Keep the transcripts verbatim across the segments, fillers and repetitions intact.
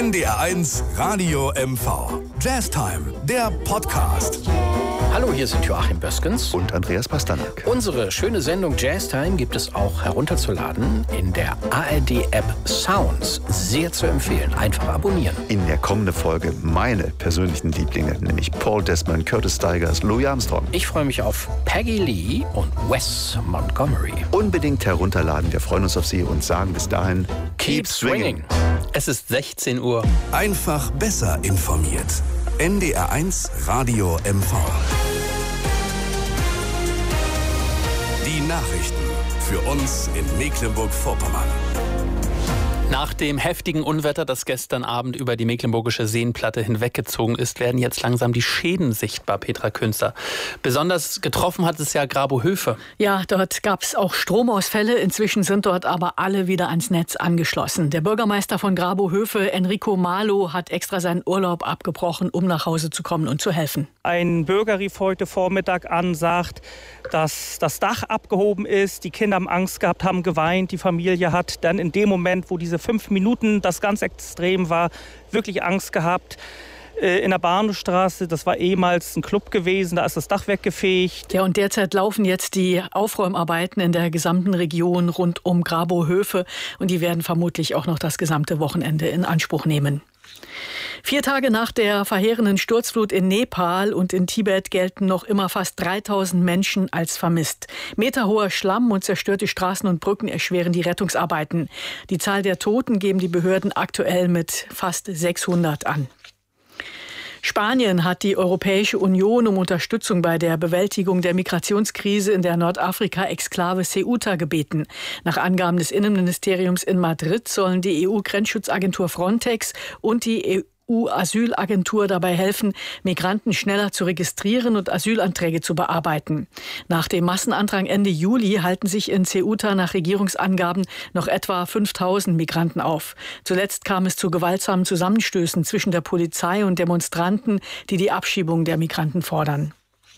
N D R eins Radio M V. Jazztime, der Podcast. Hallo, hier sind Joachim Böskens und Andreas Pasternak. Unsere schöne Sendung Jazztime gibt es auch herunterzuladen in der A R D-App Sounds. Sehr zu empfehlen. Einfach abonnieren. In der kommenden Folge meine persönlichen Lieblinge, nämlich Paul Desmond, Curtis Stigers, Louis Armstrong. Ich freue mich auf Peggy Lee und Wes Montgomery. Unbedingt herunterladen. Wir freuen uns auf Sie und sagen bis dahin, Keep swinging. Es ist sechzehn Uhr. Einfach besser informiert. N D R eins Radio M V. Die Nachrichten für uns in Mecklenburg-Vorpommern. Nach dem heftigen Unwetter, das gestern Abend über die mecklenburgische Seenplatte hinweggezogen ist, werden jetzt langsam die Schäden sichtbar, Petra Künzer. Besonders getroffen hat es ja Grabohöfe. Ja, dort gab es auch Stromausfälle. Inzwischen sind dort aber alle wieder ans Netz angeschlossen. Der Bürgermeister von Grabohöfe, Enrico Malo, hat extra seinen Urlaub abgebrochen, um nach Hause zu kommen und zu helfen. Ein Bürger rief heute Vormittag an, sagt, dass das Dach abgehoben ist, die Kinder haben Angst gehabt, haben geweint, die Familie hat dann in dem Moment, wo diese fünf Minuten das ganz extrem war, wirklich Angst gehabt. In der Bahnhofstraße, das war ehemals ein Club gewesen, da ist das Dach weggefegt. Ja, und derzeit laufen jetzt die Aufräumarbeiten in der gesamten Region rund um Grabohöfe und die werden vermutlich auch noch das gesamte Wochenende in Anspruch nehmen. Vier Tage nach der verheerenden Sturzflut in Nepal und in Tibet gelten noch immer fast dreitausend Menschen als vermisst. Meterhoher Schlamm und zerstörte Straßen und Brücken erschweren die Rettungsarbeiten. Die Zahl der Toten geben die Behörden aktuell mit fast sechshundert an. Spanien hat die Europäische Union um Unterstützung bei der Bewältigung der Migrationskrise in der Nordafrika-Exklave Ceuta gebeten. Nach Angaben des Innenministeriums in Madrid sollen die E U-Grenzschutzagentur Frontex und die E U-Asylagentur dabei helfen, Migranten schneller zu registrieren und Asylanträge zu bearbeiten. Nach dem Massenandrang Ende Juli halten sich in Ceuta nach Regierungsangaben noch etwa fünftausend Migranten auf. Zuletzt kam es zu gewaltsamen Zusammenstößen zwischen der Polizei und Demonstranten, die die Abschiebung der Migranten fordern.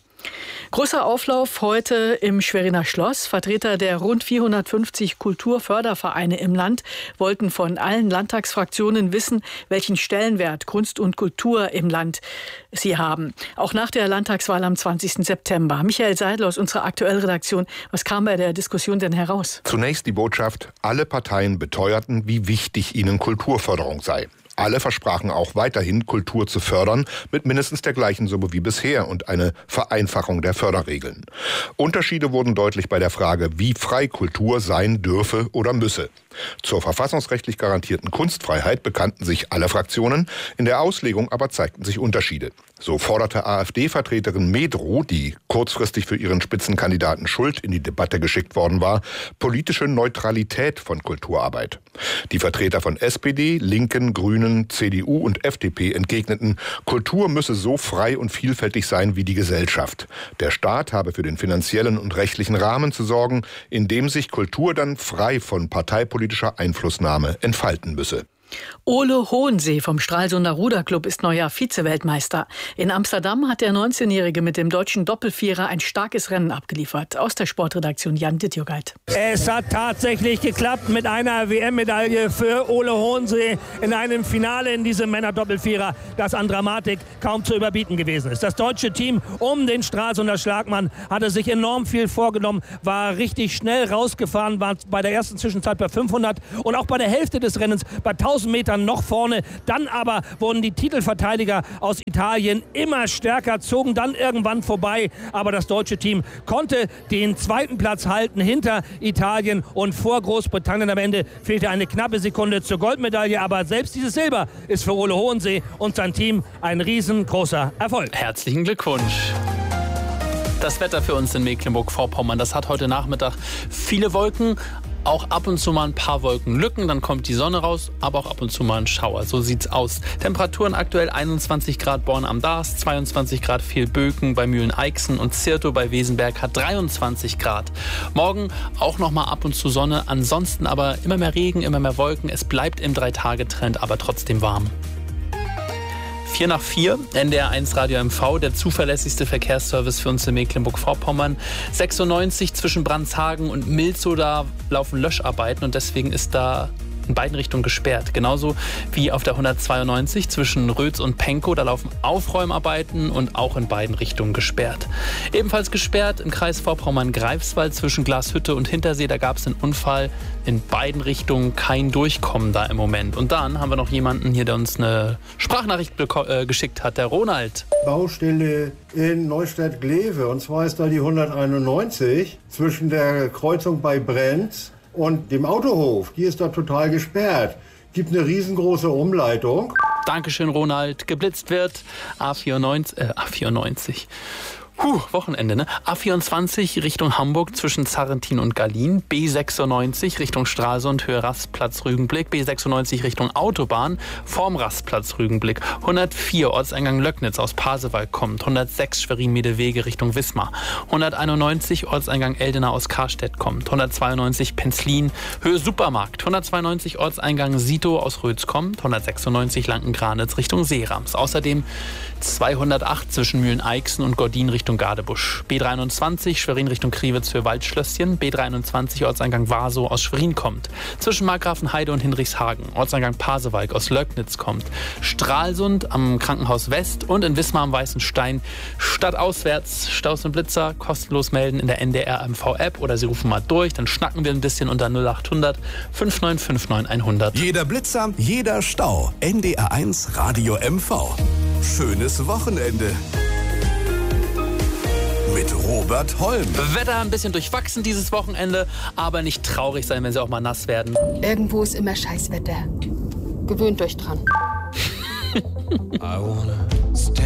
Großer Auflauf heute im Schweriner Schloss. Vertreter der rund vierhundertfünfzig Kulturfördervereine im Land wollten von allen Landtagsfraktionen wissen, welchen Stellenwert Kunst und Kultur im Land sie haben. Auch nach der Landtagswahl am zwanzigsten September. Michael Seidel aus unserer Aktuellredaktion. Was kam bei der Diskussion denn heraus? Zunächst die Botschaft, alle Parteien beteuerten, wie wichtig ihnen Kulturförderung sei. Alle versprachen auch weiterhin, Kultur zu fördern, mit mindestens der gleichen Summe wie bisher und eine Vereinfachung der Förderregeln. Unterschiede wurden deutlich bei der Frage, wie frei Kultur sein dürfe oder müsse. Zur verfassungsrechtlich garantierten Kunstfreiheit bekannten sich alle Fraktionen, in der Auslegung aber zeigten sich Unterschiede. So forderte AfD-Vertreterin Medrow, die kurzfristig für ihren Spitzenkandidaten Schult in die Debatte geschickt worden war, politische Neutralität von Kulturarbeit. Die Vertreter von S P D, Linken, Grünen, C D U und F D P entgegneten, Kultur müsse so frei und vielfältig sein wie die Gesellschaft. Der Staat habe für den finanziellen und rechtlichen Rahmen zu sorgen, in dem sich Kultur dann frei von parteipolitischer Einflussnahme entfalten müsse. Ole Hohensee vom Stralsunder Ruderclub ist neuer Vize-Weltmeister. In Amsterdam hat der neunzehnjährige mit dem deutschen Doppelvierer ein starkes Rennen abgeliefert. Aus der Sportredaktion Jan Dittjogalt. Es hat tatsächlich geklappt mit einer W M-Medaille für Ole Hohensee in einem Finale in diesem Männer-Doppelvierer, das an Dramatik kaum zu überbieten gewesen ist. Das deutsche Team um den Stralsunder Schlagmann hatte sich enorm viel vorgenommen, war richtig schnell rausgefahren, war bei der ersten Zwischenzeit bei fünfhundert und auch bei der Hälfte des Rennens bei tausend Metern noch vorne. Dann aber wurden die Titelverteidiger aus Italien immer stärker, zogen dann irgendwann vorbei. Aber das deutsche Team konnte den zweiten Platz halten hinter Italien und vor Großbritannien. Am Ende fehlte eine knappe Sekunde zur Goldmedaille. Aber selbst dieses Silber ist für Ole Hohensee und sein Team ein riesengroßer Erfolg. Herzlichen Glückwunsch. Das Wetter für uns in Mecklenburg-Vorpommern, das hat heute Nachmittag viele Wolken. Auch ab und zu mal ein paar Wolkenlücken, dann kommt die Sonne raus, aber auch ab und zu mal ein Schauer. So sieht's aus. Temperaturen aktuell einundzwanzig Grad Born am Darß, zweiundzwanzig Grad Villböken bei Mühlen-Eichsen und Zirtow bei Wesenberg hat dreiundzwanzig Grad. Morgen auch noch mal ab und zu Sonne, ansonsten aber immer mehr Regen, immer mehr Wolken. Es bleibt im Drei-Tage-Trend, aber trotzdem warm. vier nach vier, N D R eins Radio M V, der zuverlässigste Verkehrsservice für uns in Mecklenburg-Vorpommern. sechsundneunzig zwischen Brandshagen und Milzow, da laufen Löscharbeiten und deswegen ist da in beiden Richtungen gesperrt. Genauso wie auf der hundertzweiundneunzig zwischen Rötz und Pankow. Da laufen Aufräumarbeiten und auch in beiden Richtungen gesperrt. Ebenfalls gesperrt im Kreis Vorpommern-Greifswald zwischen Glashütte und Hintersee. Da gab es einen Unfall. In beiden Richtungen kein Durchkommen da im Moment. Und dann haben wir noch jemanden hier, der uns eine Sprachnachricht äh, geschickt hat, der Ronald. Baustelle in Neustadt-Glewe. Und zwar ist da die hunderteinundneunzig zwischen der Kreuzung bei Brenz und dem Autohof. Die ist da total gesperrt. Gibt eine riesengroße Umleitung. Dankeschön, Ronald. Geblitzt wird A vierundneunzig. Äh, A vierundneunzig. Puh, Wochenende, ne? A vierundzwanzig Richtung Hamburg zwischen Zarrentin und Gallien, B sechsundneunzig Richtung Stralsund, Höhe Rastplatz Rügenblick, B sechsundneunzig Richtung Autobahn, vorm Rastplatz Rügenblick, hundertvier Ortseingang Löcknitz aus Pasewalk kommt, hundertsechs Schwerin-Medewege Richtung Wismar, hunderteinundneunzig Ortseingang Eldena aus Karstedt kommt, hundertzweiundneunzig Penzlin, Höhe Supermarkt, hundertzweiundneunzig Ortseingang Sito aus Rötz kommt, hundertsechsundneunzig Lanken-Granitz Richtung Seerams. Außerdem zweihundertacht zwischen Mühlen-Eichsen und Gordin Richtung Gardebusch. B dreiundzwanzig Schwerin Richtung Kriwitz für Waldschlösschen. B dreiundzwanzig Ortseingang Warsow aus Schwerin kommt. Zwischen Markgrafenheide und Hinrichshagen. Ortseingang Pasewalk aus Löcknitz kommt. Stralsund am Krankenhaus West und in Wismar am Weißen Stein. Stadtauswärts Staus und Blitzer kostenlos melden in der N D R M V-App oder Sie rufen mal durch. Dann schnacken wir ein bisschen unter null achthundert fünf neun fünf neun hundert. Jeder Blitzer, jeder Stau. N D R eins Radio M V. Schönes Wochenende. Mit Robert Holm. Wetter ein bisschen durchwachsen dieses Wochenende, aber nicht traurig sein, wenn Sie auch mal nass werden. Irgendwo ist immer Scheißwetter. Gewöhnt euch dran.